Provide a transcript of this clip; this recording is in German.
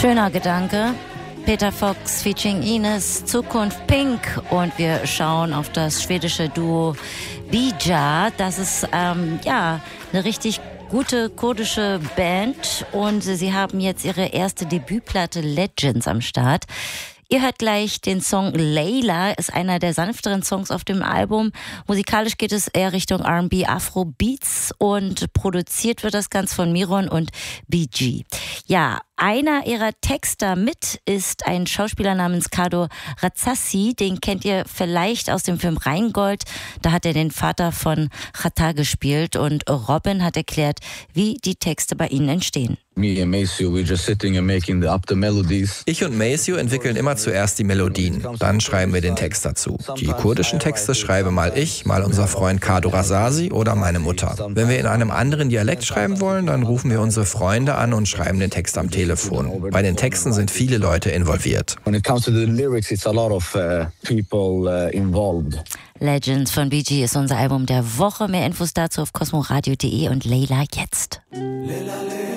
Schöner Gedanke. Peter Fox featuring Ines, Zukunft Pink, und wir schauen auf das schwedische Duo Bija. Das ist eine richtig gute kurdische Band und sie haben jetzt ihre erste Debütplatte Legends am Start. Ihr hört gleich den Song Layla, ist einer der sanfteren Songs auf dem Album. Musikalisch geht es eher Richtung R&B, Afro-Beats und produziert wird das Ganze von Miron und BG. Ja, einer ihrer Texter mit ist ein Schauspieler namens Kado Razzassi. Den kennt ihr vielleicht aus dem Film Rheingold. Da hat er den Vater von Chata gespielt und Robin hat erklärt, wie die Texte bei ihnen entstehen. Ich und Maceo entwickeln immer zuerst die Melodien, dann schreiben wir den Text dazu. Die kurdischen Texte schreibe mal ich, mal unser Freund Kado Razzassi oder meine Mutter. Wenn wir in einem anderen Dialekt schreiben wollen, dann rufen wir unsere Freunde an und schreiben den Text am Telefon. Bei den Texten sind viele Leute involviert. Legends von BG ist unser Album der Woche. Mehr Infos dazu auf cosmoradio.de und Layla jetzt.